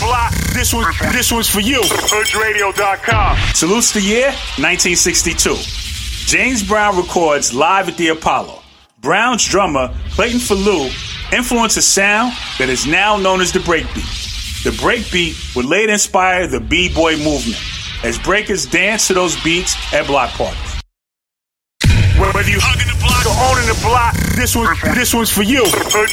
block, this one's for you. HoodRadio.com. Salutes the year 1962. James Brown records live at the Apollo. Brown's drummer, Clayton Falou, influenced a sound that is now known as the breakbeat. The breakbeat would later inspire the B-boy movement, as breakers dance to those beats at block parties. Whether you hugging the block or owning the block, this one's for you.